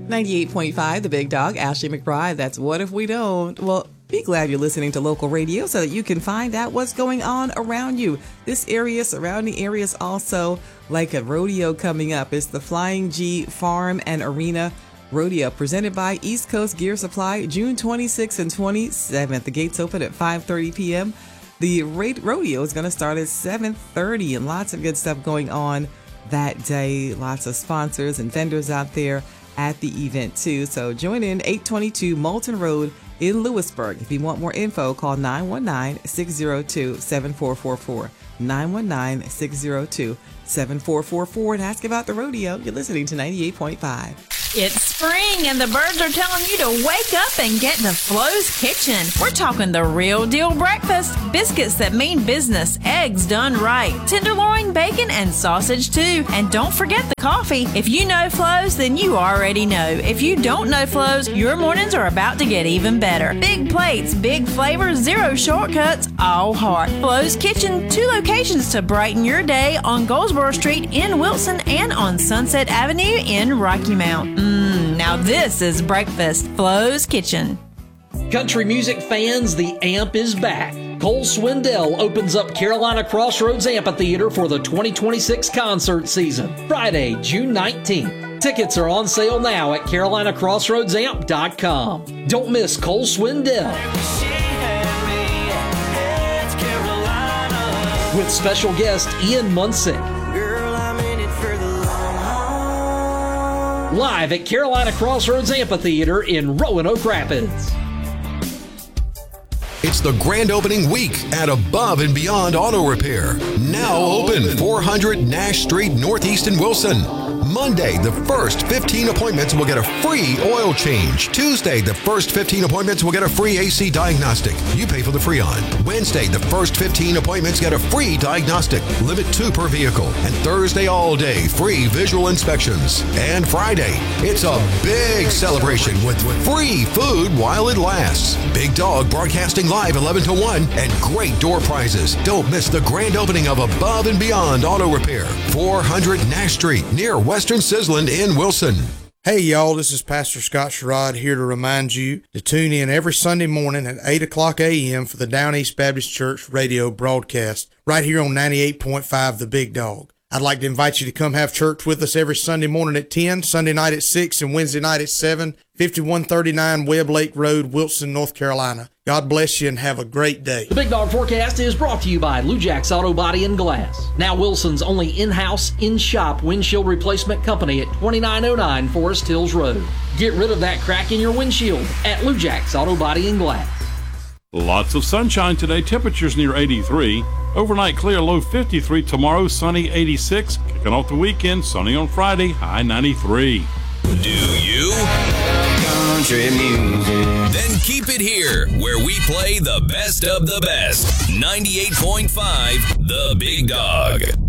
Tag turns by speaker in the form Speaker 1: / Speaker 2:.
Speaker 1: 98.5, The Big Dog, Ashley McBride. That's What If We Don't? Well, be glad you're listening to local radio so that you can find out what's going on around you. This area, surrounding areas also, like a rodeo coming up. It's the Flying G Farm and Arena Rodeo presented by East Coast Gear Supply, June 26th and 27th. The gates open at 5:30 p.m. The rodeo is going to start at 7:30 and lots of good stuff going on that day. Lots of sponsors and vendors out there at the event too. So join in 822 Moulton Road in Lewisburg. If you want more info, call 919-602-7444. 919-602-7444 and ask about the rodeo. You're listening to 98.5.
Speaker 2: It's spring and the birds are telling you to wake up and get to Flo's Kitchen. We're talking the real deal breakfast. Biscuits that mean business. Eggs done right. Tenderloin, bacon, and sausage too. And don't forget the coffee. If you know Flo's, then you already know. If you don't know Flo's, your mornings are about to get even better. Big plates, big flavors, zero shortcuts, all heart. Flo's Kitchen, 2 locations to brighten your day on Goldsboro Street in Wilson and on Sunset Avenue in Rocky Mount. Now this is breakfast. Flo's Kitchen.
Speaker 3: Country music fans, the AMP is back. Cole Swindell opens up Carolina Crossroads Amphitheater for the 2026 concert season, Friday, June 19th. Tickets are on sale now at carolinacrossroadsamp.com. Don't miss Cole Swindell. With special guest Ian Munsick. Live at Carolina Crossroads Amphitheater in Roanoke Rapids.
Speaker 4: It's the grand opening week at Above and Beyond Auto Repair. Now open, 400 Nash Street, Northeast in Wilson. Monday, the first 15 appointments will get a free oil change. Tuesday, the first 15 appointments will get a free AC diagnostic. You pay for the Freon. Wednesday, the first 15 appointments get a free diagnostic. Limit 2 per vehicle. And Thursday all day, free visual inspections. And Friday, it's a big celebration with free food while it lasts. Big Dog broadcasting live 11 to 1 and great door prizes. Don't miss the grand opening of Above and Beyond Auto Repair. 400 Nash Street near Western Sizzland in Wilson.
Speaker 5: Hey y'all, this is Pastor Scott Sherrod here to remind you to tune in every Sunday morning at 8 o'clock a.m. for the Down East Baptist Church radio broadcast right here on 98.5 The Big Dog. I'd like to invite you to come have church with us every Sunday morning at 10, Sunday night at 6, and Wednesday night at 7, 5139 Webb Lake Road, Wilson, North Carolina. God bless you and have a great day.
Speaker 3: The Big Dog Forecast is brought to you by Lujack's Auto Body and Glass. Now Wilson's only in-house, in-shop windshield replacement company at 2909 Forest Hills Road. Get rid of that crack in your windshield at Lujack's Auto Body and Glass.
Speaker 6: Lots of sunshine today, temperatures near 83. Overnight clear, low 53. Tomorrow, sunny 86. Kicking off the weekend, sunny on Friday, high 93.
Speaker 7: Do you? Country music. Then keep it here, where we play the best of the best. 98.5 The Big Dog.